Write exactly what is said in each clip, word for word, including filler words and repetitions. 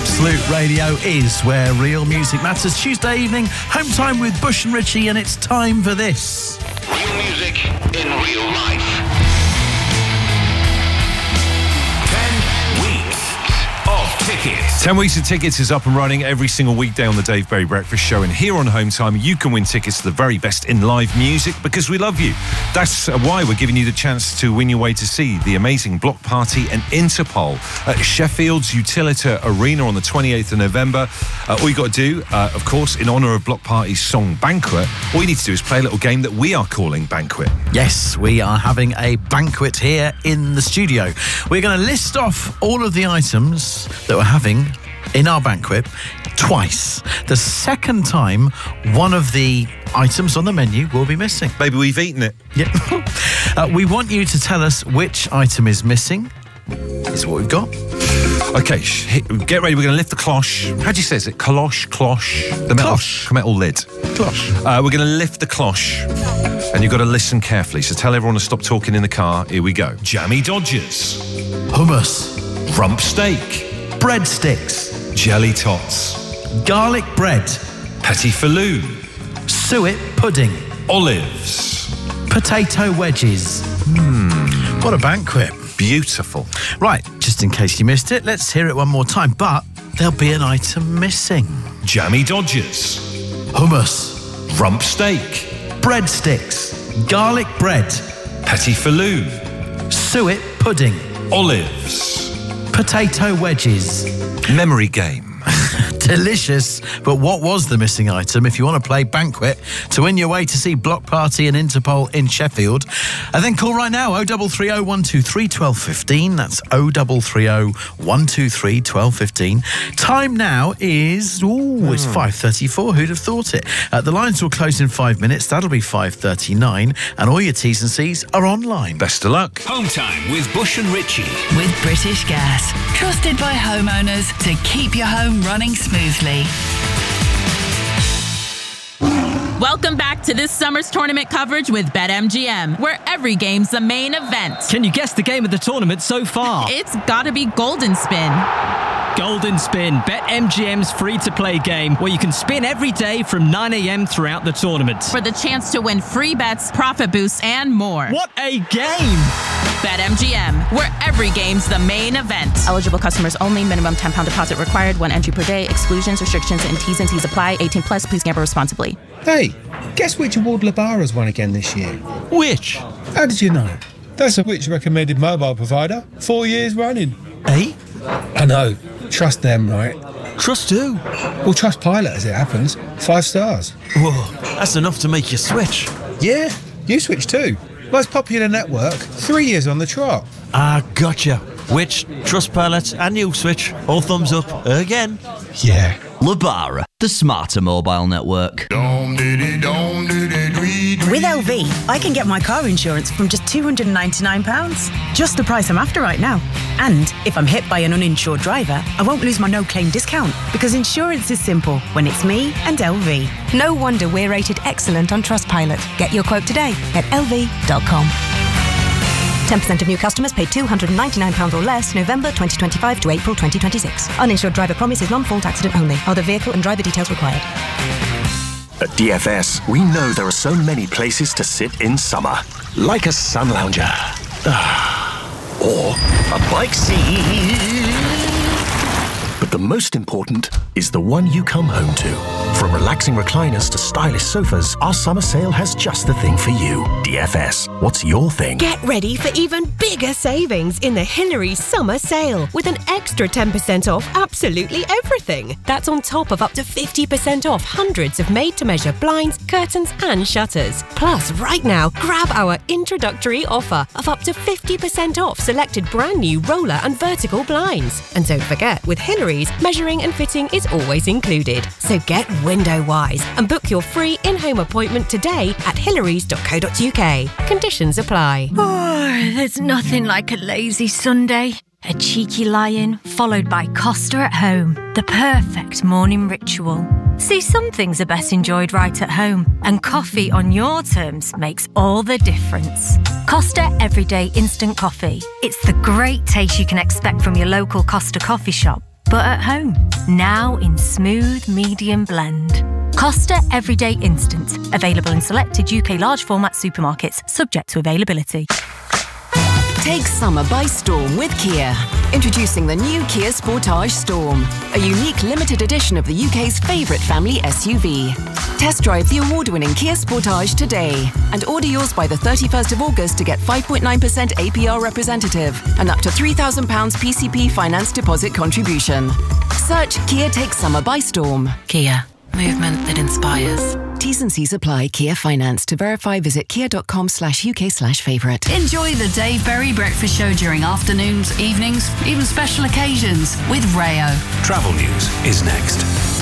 Absolute Radio is where real music matters. Tuesday evening, home time with Bush and Richie, and it's time for this. Real music in real life. Ten weeks of tickets. Ten weeks of tickets is up and running every single weekday on the Dave Berry Breakfast Show, and here on Home Time you can win tickets to the very best in live music because we love you. That's why we're giving you the chance to win your way to see the amazing Block Party and Interpol at Sheffield's Utilita Arena on the twenty-eighth of November. Uh, all you got to do, uh, of course, in honour of Block Party's song Banquet, all you need to do is play a little game that we are calling Banquet. Yes, we are having a banquet here in the studio. We're going to list off all of the items that we're having in our banquet twice. The second time, one of the items on the menu will be missing. Maybe we've eaten it. Yep. uh, we want you to tell us which item is missing. This is what we've got. Okay, sh- get ready. We're going to lift the cloche. How do you say it? Is it cloche, cloche? The metal, Cloche. metal lid. Cloche. Uh, we're going to lift the cloche, and you've got to listen carefully. So tell everyone to stop talking in the car. Here we go. Jammy Dodgers, Hummus. rump steak, Breadsticks. jelly tots, Garlic bread. petit falloon, Suet pudding. olives. Potato wedges. Hmm. What a banquet. Beautiful. Right, just in case you missed it, let's hear it one more time. But there'll be an item missing. Jammy Dodgers, Hummus. rump steak, Breadsticks. Garlic bread. petit falloon, Suet pudding. olives. Potato wedges. Memory game. Delicious. But what was the missing item? If you want to play Banquet to win your way to see Block Party and Interpol in Sheffield, and then call right now oh three three oh, one two three, one two one five. That's oh three three oh, one two three, one two one five. Time now is, ooh, it's five thirty-four. Who'd have thought it? Uh, the lines will close in five minutes. That'll be five thirty-nine. And all your T's and C's are online. Best of luck. Home time with Bush and Richie. With British Gas. Trusted by homeowners to keep your home running smoothly. Welcome back to this summer's tournament coverage with BetMGM, where every game's the main event. Can you guess the game of the tournament so far? It's gotta be Golden Spin. Golden Spin, BetMGM's free-to-play game where you can spin every day from nine a.m. throughout the tournament. For the chance to win free bets, profit boosts, and more. What a game! BetMGM, where every game's the main event. Eligible customers only. Minimum ten pounds deposit required. One entry per day. Exclusions, restrictions, and T's and C's apply. eighteen plus. Please gamble responsibly. Hey, guess which award Labara's won again this year? Which? How did you know? That's a Which recommended mobile provider. Four years running. Eh? I know. Trust them, right? Trust who? Well, trust Pilot as it happens. Five stars. Whoa, that's enough to make you switch. Yeah, you switch too. Most popular network, three years on the trot. Ah, gotcha. Which, Trustpilot and Uswitch, all thumbs up again. Yeah. Labara, the smarter mobile network. With L V, I can get my car insurance from just two hundred ninety-nine pounds. Just the price I'm after right now. And if I'm hit by an uninsured driver, I won't lose my no-claim discount because insurance is simple when it's me and L V. No wonder we're rated excellent on Trustpilot. Get your quote today at L V dot com. ten percent of new customers pay two hundred ninety-nine pounds or less November twenty twenty-five to April twenty twenty-six. Uninsured driver promise is non-fault accident only. Other vehicle and driver details required. At D F S, we know there are so many places to sit in summer. Like a sun lounger. Or a bike seat. But the most important is the one you come home to. From relaxing recliners to stylish sofas, our summer sale has just the thing for you. D F S, what's your thing? Get ready for even bigger savings in the Hillary Summer Sale with an extra ten percent off absolutely everything. That's on top of up to fifty percent off hundreds of made-to-measure blinds, curtains and shutters. Plus, right now, grab our introductory offer of up to fifty percent off selected brand new roller and vertical blinds. And don't forget, with Hillary's, measuring and fitting is always included. So get window-wise and book your free in-home appointment today at hillarys dot co dot uk. Conditions apply. Oh, there's nothing like a lazy Sunday. A cheeky lie-in, followed by Costa at home. The perfect morning ritual. See, some things are best enjoyed right at home, and coffee on your terms makes all the difference. Costa Everyday Instant Coffee. It's the great taste you can expect from your local Costa coffee shop. but at home. Now in smooth medium blend. Costa Everyday Instant. Available in selected U K large format supermarkets, subject to availability. Take summer by storm with Kia. Introducing the new Kia Sportage Storm, a unique limited edition of the U K's favourite family S U V. Test drive the award-winning Kia Sportage today and order yours by the thirty-first of August to get five point nine percent A P R representative and up to three thousand pounds P C P finance deposit contribution. Search Kia Take Summer by Storm. Kia. Movement that inspires. T's and C's apply. Kia Finance. To verify, visit kia.com slash UK slash favourite. Enjoy the Dave Berry Breakfast Show during afternoons, evenings, even special occasions with Rayo. Travel news is next.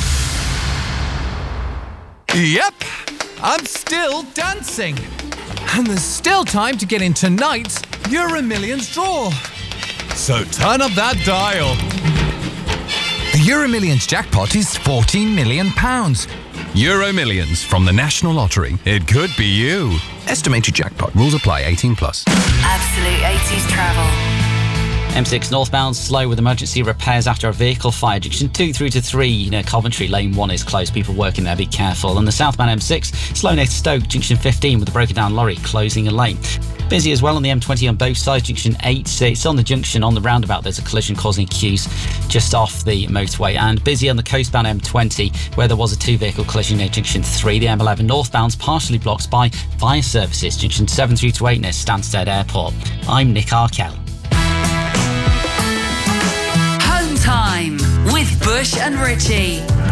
Yep, I'm still dancing. And there's still time to get in tonight's Euro Millions draw. So turn up that dial. The Euro Millions jackpot is fourteen million pounds. Euro Millions from the National Lottery. It could be you. Estimated jackpot. Rules apply. eighteen plus. Absolute eighties travel. M six northbound slow with emergency repairs after a vehicle fire. Junction two through to three near Coventry. Lane one is closed. People working there, be careful. And the southbound M six slow near Stoke. Junction fifteen with a broken down lorry closing a lane. Busy as well on the M twenty on both sides. Junction eight, six on the junction on the roundabout. There's a collision causing queues just off the motorway. And busy on the coastbound M twenty where there was a two vehicle collision near Junction three. The M eleven northbound's partially blocked by fire services. Junction seven through to eight near Stansted Airport. I'm Nick Arkell. Home time with Bush and Richie.